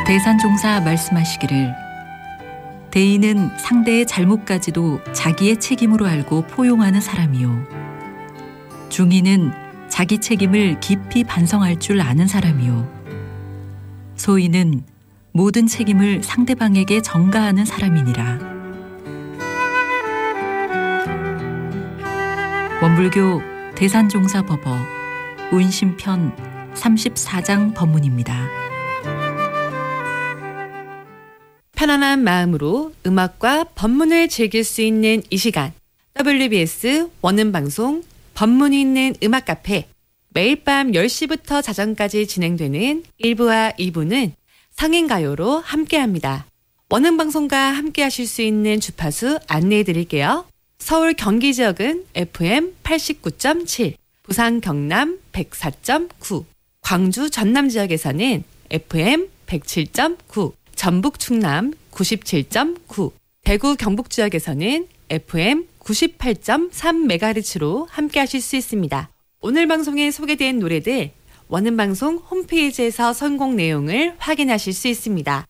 대산종사 말씀하시기를 대인은 상대의 잘못까지도 자기의 책임으로 알고 포용하는 사람이요. 중인은 자기 책임을 깊이 반성할 줄 아는 사람이요. 소인은 모든 책임을 상대방에게 전가하는 사람이니라. 원불교 대산종사법어 운심편 34장 법문입니다. 편안한 마음으로 음악과 법문을 즐길 수 있는 이 시간, WBS 원음방송 법문이 있는 음악 카페, 매일 밤 10시부터 자정까지 진행되는 1부와 2부는 성인가요로 함께합니다. 원음방송과 함께하실 수 있는 주파수 안내해 드릴게요. 서울 경기 지역은 FM 89.7, 부산 경남 104.9, 광주 전남 지역에서는 FM 107.9, 전북 충남 97.9, 대구 경북 지역에서는 FM 98.3MHz로 함께하실 수 있습니다. 오늘 방송에 소개된 노래들 원음방송 홈페이지에서 선곡 내용을 확인하실 수 있습니다.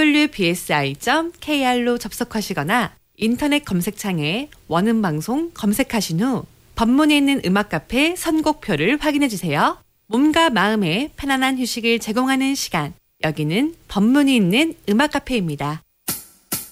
wbsi.kr로 접속하시거나 인터넷 검색창에 원음방송 검색하신 후 법문에 있는 음악 카페 선곡표를 확인해 주세요. 몸과 마음에 편안한 휴식을 제공하는 시간, 여기는 법문이 있는 음악 카페입니다.